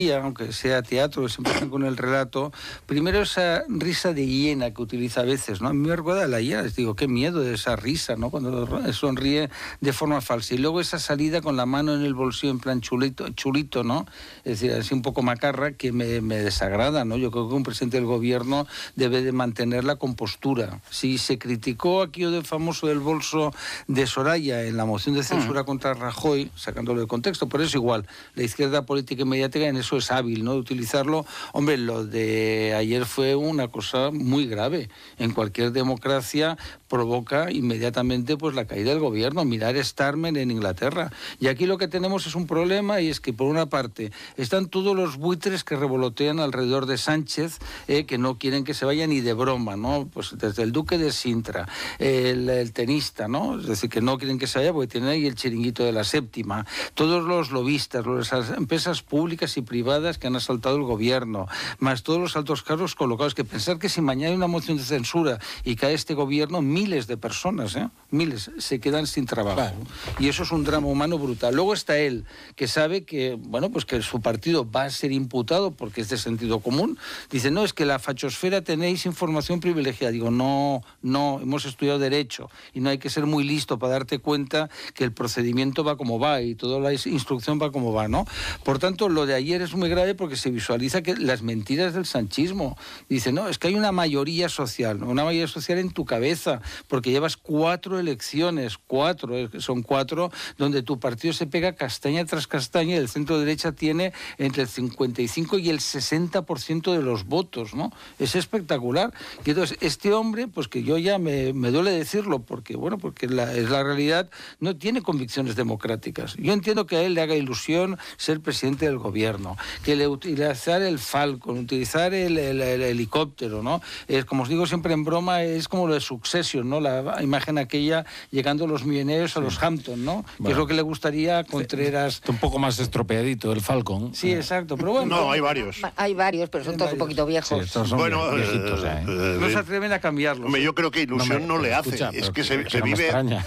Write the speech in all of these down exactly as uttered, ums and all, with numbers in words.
aunque sea teatro, se empiezan con el relato, primero esa risa de hiena que utiliza a veces, ¿no? A mí me recuerda a la hiena, les digo, qué miedo de esa risa, ¿no? Cuando sonríe de forma falsa. Y luego esa salida con la mano en el bolsillo en plan chulito, chulito, ¿no? Es decir, así un poco macarra, que me, me desagrada, ¿no? Yo creo que un presidente del gobierno debe de mantener la compostura. Si se criticó aquí o de famoso del bolso de Soraya en la moción de censura mm. contra Rajoy, sacándolo de contexto, pero es igual, la izquierda política y mediática en eso es hábil, ¿no? De utilizarlo. Hombre, lo de ayer fue una cosa muy grave. En cualquier democracia provoca inmediatamente pues la caída del gobierno. Mirar Starmer en Inglaterra. Y aquí lo que tenemos es un problema, y es que por una parte están todos los buitres que revolotean alrededor de Sánchez, eh, que no quieren que se vaya ni de broma, ¿no? Pues desde el duque de Sintra, el, el tenista, ¿no? Es decir, que no quieren que se vaya porque tienen ahí el chiringuito de la séptima. Todos los lobistas, las empresas públicas y privadas que han asaltado el gobierno, más todos los altos cargos colocados, que pensar que si mañana hay una moción de censura y cae este gobierno, miles de personas, ¿eh? miles, se quedan sin trabajo. Claro. Y eso es un drama humano brutal. Luego está él, que sabe que, bueno, pues que su partido va a ser imputado porque es de sentido común. Dice, no, es que la fachosfera tenéis información privilegiada. Digo, no, no, hemos estudiado Derecho y no hay que ser muy listo para darte cuenta que el procedimiento va como va y toda la instrucción va como va, ¿no? Por tanto, lo de ayer es muy grave porque se visualiza que las mentiras del sanchismo. Dice, no, es que hay una mayoría social, ¿no? Una mayoría social en tu cabeza, porque llevas cuatro elecciones, cuatro, son cuatro, donde tu partido se pega castaña tras castaña y el centro derecha tiene entre el cincuenta y cinco y el sesenta por ciento de los votos, ¿no? Es espectacular. Y entonces, este hombre, pues que yo ya me, me duele decirlo, porque, bueno, porque la, es la realidad, no tiene convicciones democráticas. Yo entiendo que a él le haga ilusión ser presidente del gobierno, que le utilizar el Falcon, utilizar el, el, el helicóptero, ¿no? Es, como os digo siempre en broma, es como lo de Succession, ¿no? La imagen aquella llegando los millonarios a sí. los Hampton, ¿no? Bueno. Que es lo que le gustaría a Contreras. Está un poco más estropeadito el Falcon. Sí, exacto, pero bueno. No, hay varios. Hay varios, pero son todos varios. Un poquito viejos. Sí, son bueno, viejitos, eh, eh. no se atreven a cambiarlos. Hombre, yo creo que ilusión no, me, no le escucha, hace. Es que se, que se no vive...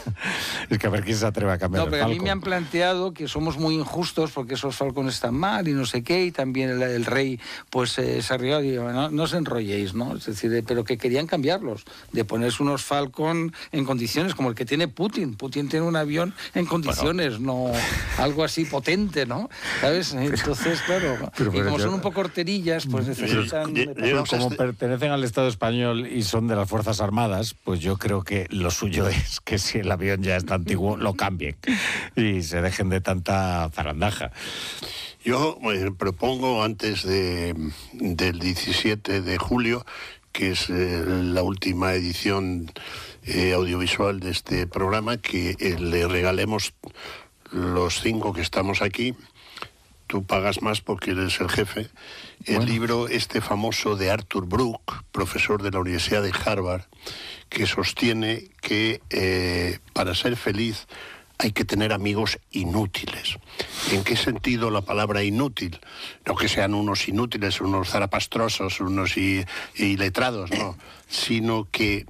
Es que a ver quién se atreve a cambiar no, pero el Falcon. A mí me han planteado que somos muy injustos porque esos Falcon están mal y no sé qué, y también el, el rey pues eh, se ha arriesgado y digo, no, no os enrolléis, ¿no? Es decir, eh, pero que querían cambiarlos, de ponerse unos Falcon en condiciones como el que tiene Putin. Putin tiene un avión en condiciones, bueno. no algo así potente, ¿no? ¿Sabes? Entonces, claro, pero, pero y como yo, son un poco horterillas, pues necesitan... Yo, yo, yo, como pertenecen al Estado español y son de las Fuerzas Armadas, pues yo creo que lo suyo es que si el avión ya está antiguo, lo cambien y se dejen de tanta zarandaja. Yo eh, propongo antes de, del diecisiete de julio, que es eh, la última edición eh, audiovisual de este programa, que eh, le regalemos los cinco que estamos aquí. Tú pagas más porque eres el jefe. El bueno. libro este famoso de Arthur Brooke, profesor de la Universidad de Harvard, que sostiene que eh, para ser feliz hay que tener amigos inútiles. ¿En qué sentido la palabra inútil? No que sean unos inútiles, unos zarapastrosos, unos iletrados, no, sino que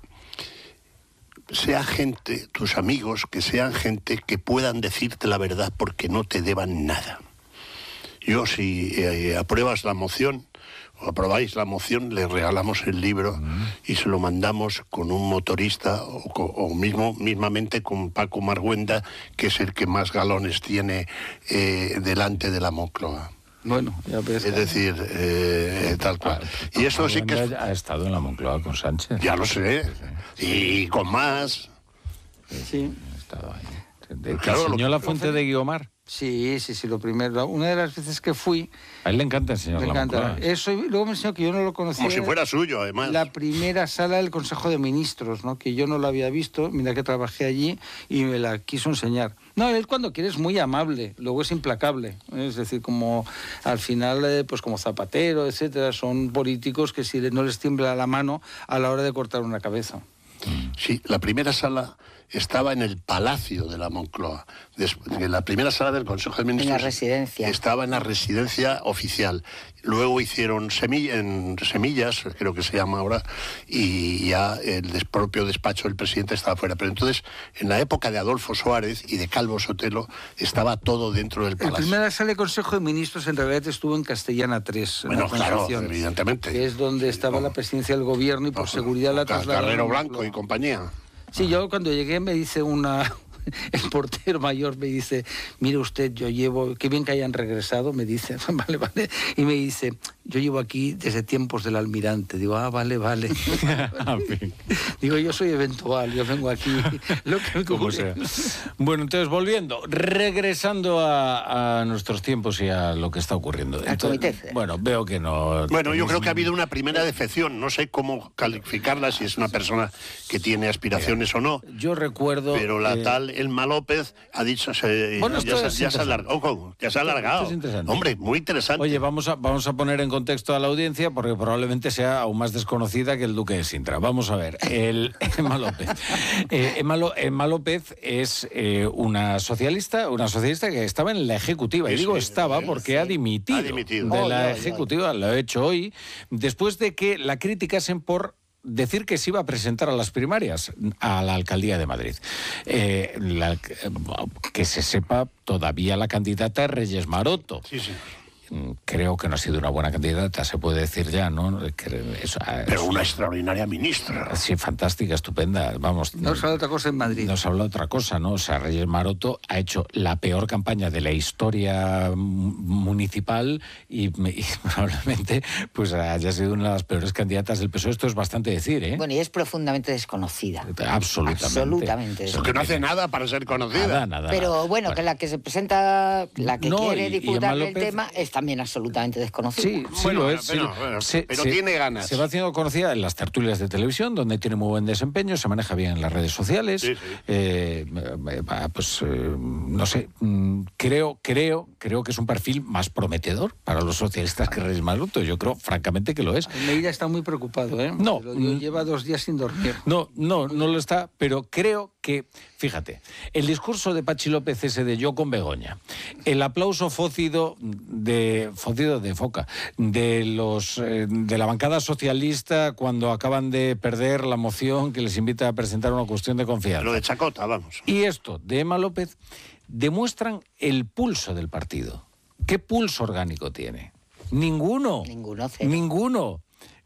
sea gente, tus amigos, que sean gente que puedan decirte la verdad porque no te deban nada. Yo, si eh, apruebas la moción, o aprobáis la moción, le regalamos el libro uh-huh. y se lo mandamos con un motorista o, o mismo mismamente con Paco Marguenda, que es el que más galones tiene eh, delante de la Moncloa. Bueno, ya ves. Es decir, eh, tal cual. Ah, y eso sí que es... ha estado en la Moncloa con Sánchez. Ya lo sé. Sí, sí. Y con más. Sí. Ha estado ahí. ¿Te claro, enseñó la fuente de Guiomar? Sí, sí, sí, lo primero. Una de las veces que fui... A él le encanta enseñar me la encanta. Moncloa. Eso, y luego me enseñó que yo no lo conocía. Como si fuera suyo, además. La primera sala del Consejo de Ministros, ¿no? Que yo no lo había visto, mira que trabajé allí, y me la quiso enseñar. No, él cuando quiere es muy amable, luego es implacable. Es decir, como al final, eh, pues como Zapatero, etcétera, son políticos que si no les tiembla la mano a la hora de cortar una cabeza. Sí, la primera sala estaba en el Palacio de la Moncloa. Después, en la primera sala del Consejo de Ministros. En la residencia. Estaba en la residencia oficial. Luego hicieron semilla, en Semillas, creo que se llama ahora, y ya el des, propio despacho del presidente estaba fuera. Pero entonces, en la época de Adolfo Suárez y de Calvo Sotelo, estaba todo dentro del Palacio. La primera sala del Consejo de Ministros en realidad estuvo en Castellana tres. Bueno, claro, evidentemente. Que es donde estaba la presidencia del gobierno y por seguridad la trasladaron. Carrero Blanco y compañía. Sí, yo cuando llegué me dice una... El portero mayor me dice, mire usted, yo llevo, qué bien que hayan regresado, me dice, vale, vale, y me dice, yo llevo aquí desde tiempos del almirante. Digo, ah, vale, vale. Digo, yo soy eventual, yo vengo aquí, lo que me como sea. Bueno, entonces, volviendo, regresando a, a nuestros tiempos y a lo que está ocurriendo. Entonces, bueno, veo que no... Bueno, yo creo que ha habido una primera defección, no sé cómo calificarla, si es una persona que tiene aspiraciones o no. Yo recuerdo... Pero la eh, tal... El Malópez ha dicho, se, bueno, ya, se, ya, se alargó, oh, ya se ha alargado. Hombre, muy interesante. Oye, vamos a, vamos a poner en contexto a la audiencia porque probablemente sea aún más desconocida que el Duque de Sintra. Vamos a ver, el Emma López. Eh, Emma, Emma López es eh, una socialista, una socialista que estaba en la ejecutiva. Sí, y digo sí, estaba sí, porque sí. ha dimitido, ha dimitido de oh, la oh, ejecutiva, oh. Lo he hecho hoy, después de que la criticasen por decir que se iba a presentar a las primarias a la alcaldía de Madrid. Eh, la, que se sepa, todavía la candidata es Reyes Maroto. Sí, sí. Creo que no ha sido una buena candidata, se puede decir ya, ¿no? Eso, Pero eso, una extraordinaria ministra. Sí, fantástica, estupenda. Vamos. No se habla otra cosa en Madrid. No se habla otra cosa, ¿no? O sea, Reyes Maroto ha hecho la peor campaña de la historia municipal y, y probablemente pues haya sido una de las peores candidatas del P S O E. Esto es bastante decir, ¿eh? Bueno, y es profundamente desconocida. Absolutamente. Absolutamente. Porque no hace nada para ser conocida. Nada, nada. Pero nada. bueno, bueno, que la que se presenta, la que no, quiere disputar el tema, es también absolutamente desconocida. Sí, sí bueno, lo es. Pero, sí, bueno, se, pero se, tiene ganas. Se va haciendo conocida en las tertulias de televisión, donde tiene muy buen desempeño, se maneja bien en las redes sociales. Sí, sí. Eh, pues, eh, no sé, creo, creo, creo que es un perfil más prometedor para los socialistas que Reyes Maroto. Yo creo, francamente, que lo es. Almeida está muy preocupado, ¿eh? No. Lo digo, lleva dos días sin dormir. No, no, no lo está, pero creo que, fíjate, el discurso de Pachi López ese de yo con Begoña, el aplauso fócido de fócido de foca de los eh, de la bancada socialista cuando acaban de perder la moción que les invita a presentar una cuestión de confianza. Lo de Chacota, vamos. Y esto de Emma López demuestran el pulso del partido. ¿Qué pulso orgánico tiene? Ninguno. Ninguno. Cero. Ninguno.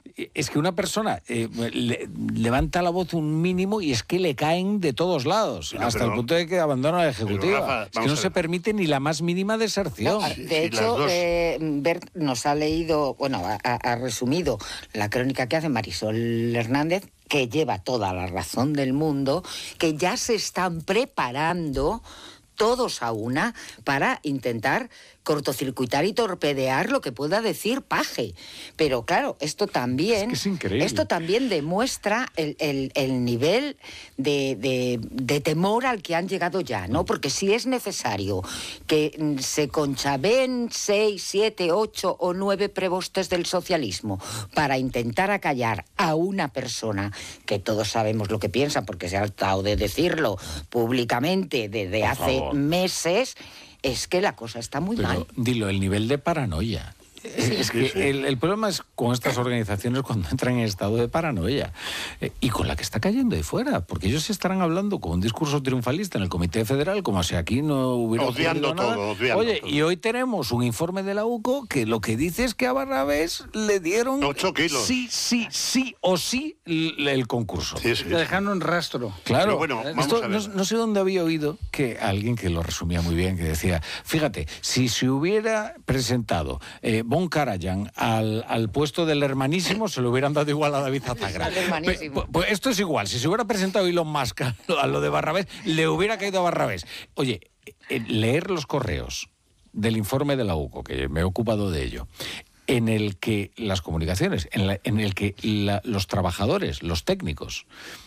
Es que una persona eh, le, levanta la voz un mínimo y es que le caen de todos lados, no, hasta pero, el punto de que abandona la ejecutiva. Rafa, es que no se permite ni la más mínima deserción. No, de hecho, eh, Bert nos ha leído, bueno, ha, ha resumido la crónica que hace Marisol Hernández, que lleva toda la razón del mundo, que ya se están preparando todos a una para intentar cortocircuitar y torpedear lo que pueda decir Paje. Pero claro, esto también, es que es increíble. Esto también demuestra el, el, el nivel de, de, de temor al que han llegado ya, ¿no? Porque si es necesario que se conchabeen seis, siete, ocho o nueve prebostes del socialismo para intentar acallar a una persona que todos sabemos lo que piensa, porque se ha tratado de decirlo públicamente desde hace meses, es que la cosa está muy Pero, mal. Dilo, el nivel de paranoia. Sí, es que sí, sí. El, el problema es con estas organizaciones cuando entran en estado de paranoia eh, y con la que está cayendo de fuera, porque ellos estarán hablando con un discurso triunfalista en el Comité Federal como si aquí no hubiera odiando nada. todo, odiando Oye, todo. Y hoy tenemos un informe de la U C O que lo que dice es que a Barrabés le dieron ocho kilos. Sí, sí, sí o sí el, el concurso. Sí, sí. Le dejaron en rastro. Claro. Bueno, Esto, no, no sé dónde había oído que alguien que lo resumía muy bien, que decía, fíjate, si se hubiera presentado eh, Von Karajan Al, al puesto del hermanísimo, se lo hubieran dado igual a David Azagra. Pues, pues esto es igual, si se hubiera presentado Elon Musk a lo, a lo de Barrabés, le hubiera caído a Barrabés. Oye, eh, leer los correos del informe de la U C O, que me he ocupado de ello, en el que las comunicaciones, en, la, en el que la, los trabajadores, los técnicos,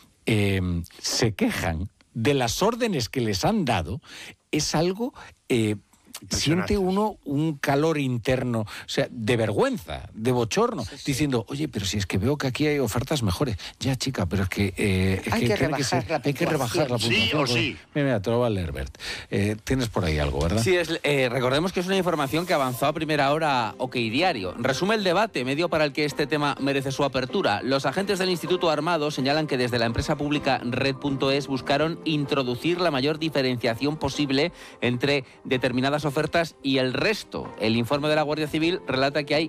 eh, se quejan de las órdenes que les han dado, es algo... Eh, siente uno un calor interno, o sea, de vergüenza, de bochorno, sí, sí. diciendo, oye, pero si es que veo que aquí hay ofertas mejores. Ya, chica, pero es que... Eh, es hay, que, que que, ser, la hay que rebajar la puntuación. Sí o sí. Mira, mira, te lo va a leer, Bert. Eh, tienes por ahí algo, ¿verdad? Sí, es, eh, recordemos que es una información que avanzó a primera hora OK Diario. Resume el debate, medio para el que este tema merece su apertura. Los agentes del Instituto Armado señalan que desde la empresa pública Red punto es buscaron introducir la mayor diferenciación posible entre determinadas ofertas y el resto. El informe de la Guardia Civil relata que hay